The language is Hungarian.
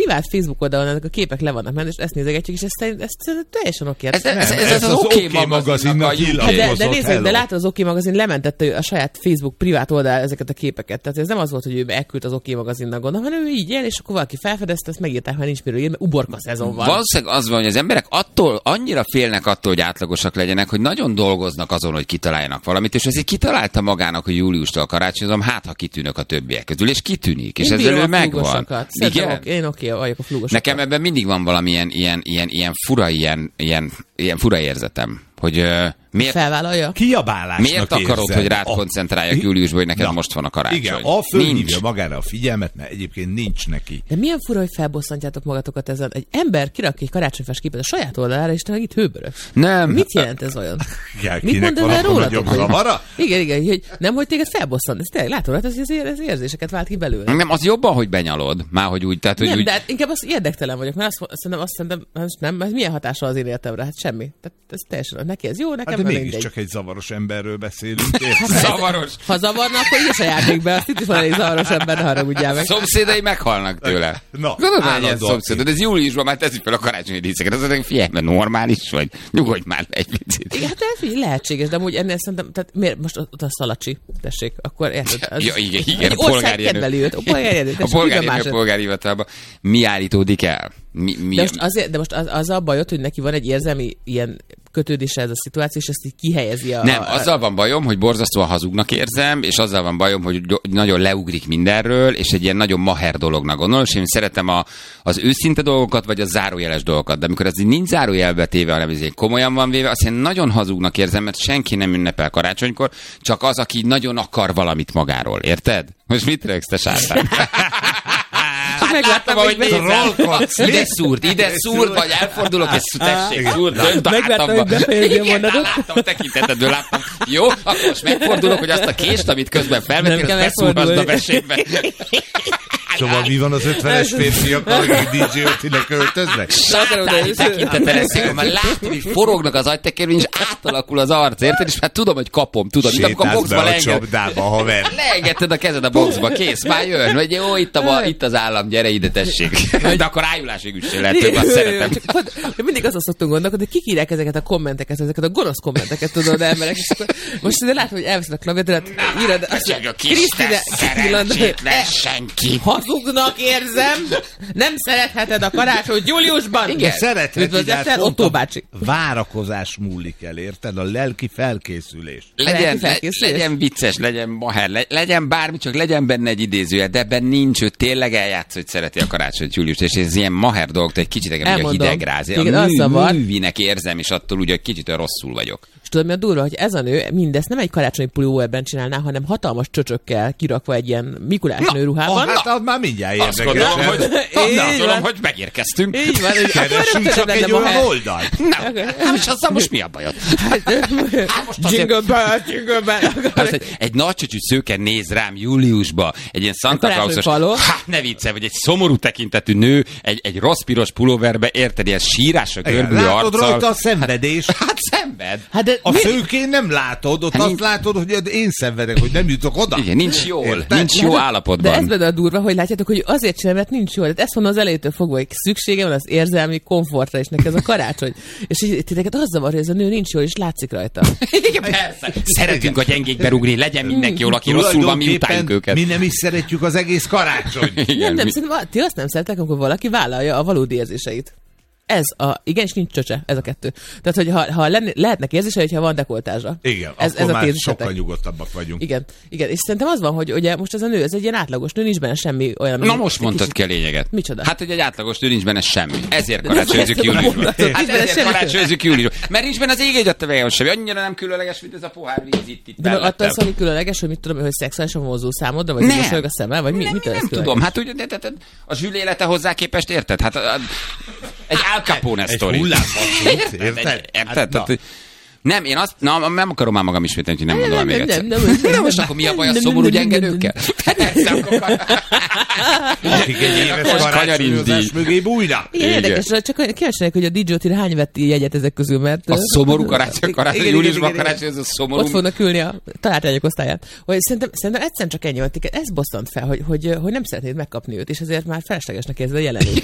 privát Facebook oldalon ennek a képek le vannak menni, és ezt nézegetjük, és ezt teljesen oké. Ez az OK magazinnak de nézzük, de látod, az OK magazin lementette a saját Facebook privát oldal ezeket a képeket. Tehát ez nem az volt, hogy ő elküldte az OK magazinnak, gondolom, hanem ő így él, és akkor valaki felfedezte, ezt megírták, mert nincs miről írni, mert uborka szezon van. Valószínűleg az van, hogy az emberek annyira félnek attól, hogy átlagosak legyenek, hogy nagyon dolgoznak azon, hogy kitaláljanak valamit, és ezért kitalálta magának, hogy júliustól karácsonyozom, hát ha kitűnök a többiek közül, és kitűnik, és ezzel ő megvan. Igen? Én oké vagyok a flúgosokat. Nekem ebben mindig van valamilyen ilyen fura érzetem, hogy miért felvállalja? Kiabálásnak miért akarod, hogy rád koncentráljak júliusban, hogy neked most van a karácsony? Igen, fölhívja magára a figyelmet, mert egyébként nincs neki. De milyen fura, hogy felbosszantjátok magatokat ezen. Egy ember kirak egy karácsonyfás képet a saját oldalára, és te meg itt hőbörög. Nem. Mit jelent ez olyan? Mit mondaná el rólatok? Igen, hogy nem, hogy téged felbosszant. Ez tényleg látod, hát ez érzéseket vált ki belőle. Nem, az jobban, hogy benyalod. Már hogy úgy, tehát, hogy nem, úgy... de hát inkább az érdektelen vagyok, mert azt szerintem nem, milyen hatással az én életemre? Hát semmi. Tehát ez teljesen, neki ez jó, nekem hát de mégiscsak egy zavaros emberről beszélünk. Zavaros. Ha zavarna, akkor így se járnék be. Azt itt is van egy zavaros ember, ne haragudjál meg. Szomszédai meghalnak tőle. Gondolom, hogy ilyen szomszédod. Ez júliusban már teszik fel a karácsonyi díszeket. Az mondjuk, figyelj, mert normális vagy. Nyugodj már egy picit. Igen, hát figyelj, lehetséges, de amúgy ennél szerintem, tehát miért most ott a Szalacsi, tessék, akkor érted? Ja, igen, a polgári kedveli őt. A polgári hivatalban mi állítódik el? De most az a bajod, hogy neki van egy érzelmi ilyen kötődése ez a szituáció, és ezt így kihelyezi Nem, azzal van bajom, hogy borzasztóan hazugnak érzem, és azzal van bajom, hogy nagyon leugrik mindenről, és egy ilyen nagyon maher dolognak gondolom, és én szeretem az őszinte dolgokat, vagy a zárójeles dolgokat, de amikor ez nincs zárójelbe téve, hanem ez komolyan van véve, azt én nagyon hazugnak érzem, mert senki nem ünnepel karácsonykor, csak az, aki nagyon akar valamit magáról, érted? Most mit rögsz, te sátán? Megláttam, hogy ide szúrd, vagy elfordulok, és tessék, szúrd. Megláttam, hogy befejezi a mondatot. Láttam a tekintetedből, láttam. Jó, akkor most megfordulok, hogy azt a kést, amit közben felvettél, azt beszúrhasd a vesébe. Szóval mi van az 50-es férfiakkal, akik DJ Ötinek költöznek? Sátáni tekintettel eszik, már látom, hogy forognak az agytekerben, és átalakul az arc, érted? És már tudom, hogy kapom, tudod, mint amikor a boxba leengedted a kezed a boxba, kész, már jön, vagy jó, itt az állam, gyere ide, tessék. De akkor rájulásig is lehet, hogy azt szeretem. Mindig azon szoktunk gondolkodni, hogy kik írják ezeket a kommenteket, ezeket a gonosz kommenteket, tudod, emberek, és akkor most látom, hogy elveszed a klaviatúrát, írod azt, Krisztine, senki. Hazugnak érzem, nem szeretheted a karácsonyt júliusban. Igen, szeretheted, Otto bácsi. Várakozás múlik el, érted? A lelki felkészülés. Legyen vicces, legyen maher, legyen bármi, csak legyen benne egy idézője, de ebben nincs, ő tényleg eljátsz, hogy szereti a karácsonyt júliust, és ez ilyen maher dolog, egy kicsit engem a hidegráz. A művinek érzem, és attól ugye kicsit rosszul vagyok. És tudod, mi a durva, hogy ez a nő mindezt nem egy karácsonyi pulóverben csinálná, hanem hatalmas csöcsökkel kirakva egy ilyen Mikulás nőruhában. Hát már mindjárt érdekes. Azt gondolom, hogy megérkeztünk. Így van, keresünk csak egy olyan oldalt. Nem, és azzal most mi a bajod? Jingle bell. Egy nagy csöcsű szőke néz rám júliusba, egy ilyen Santa Clausos, ne viccelj, vagy egy szomorú tekintetű nő, egy rossz piros pulóverbe, érted, ilyen sírásra görbülő arccal. Látod rajta a szenvedés. Hát szenved. A szőkén nem látod, ott azt látod, hogy én szenvedek, hogy nem jutok oda. Igen, nincs jó állapotban. De ez benne a durva, hogy látjátok, hogy azért csinálom, mert nincs jó. Tehát ezt mondom az elejétől fogva, hogy szüksége van az érzelmi komfortra, és neked ez a karácsony. És így titeket az zavar, hogy ez a nő nincs jó, és látszik rajta. Igen, persze. Szeretünk a gyengékbe rugni, legyen mindenki jól, aki rosszul van, mi utáljuk őket. Mi nem is szeretjük az egész karácsony. Nem, ti azt nem szeretek, amikor valaki vállalja a valódi érzéseit. Igen, és nincs csöcse, ez a kettő. Tehát, hogy ha lehetnek érzései, hogyha van dekoltázsa. Igen, ez akkor a már sokkal nyugodtabbak vagyunk. Igen, és szerintem az van, hogy ugye most ez a nő, ez egy ilyen átlagos nő, nincs benne semmi olyan... Na most mondtad ki a lényeget. Micsoda? Hát, hogy egy átlagos nő, nincs benne semmi. Ezért karácsonyozunk júliusban. Hát ezért karácsonyozunk júliusban. Mert nincs benne az ég egyet a semmi. Annyira nem különleges, mint ez a pohár víz itt de attól szól, hogy különleges, hogy mit tudom, hogy szexuálisan vonzó számodra, vagy mosolyog a szemmel, vagy mi? Nem tudom. Hát ugye a zsülélete hozzá képest, érted? Hát egy Al Capone sztori. Érted? Nem, én azt nem akarom már magam ismételni, hogy nem mondom még egyszer. Nem, most akkor mi a baj a szomorú gyenge nőkkel? Akik egy éves karácsonyozás mögé bújnak. Érdekes, csak kíváncsiak, hogy a DJ-tire hány vett jegyet ezek közül, mert... A szomorú karácsony, júliusban karácsony, ez a szomorú... Ott fognak ülni a találtányok osztályán. Szerintem egyszerűen csak ennyi volt, ez bosszant fel, hogy nem szeretnéd megkapni őt, és ezért már feleslegesnek érzed a jelenlét.